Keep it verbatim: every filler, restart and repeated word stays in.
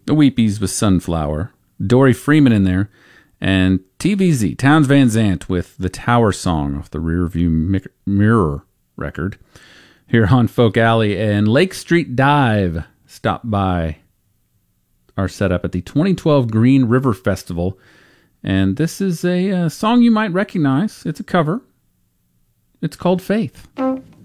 The Weepies with Sunflower, Dory Freeman in there, and T V Z, Townes Van Zandt with The Tower Song off the Rearview Mirror record. Here on Folk Alley, and Lake Street Dive stopped by our setup at the twenty twelve Green River Festival. And this is a uh, song you might recognize. It's a cover. It's called Faith.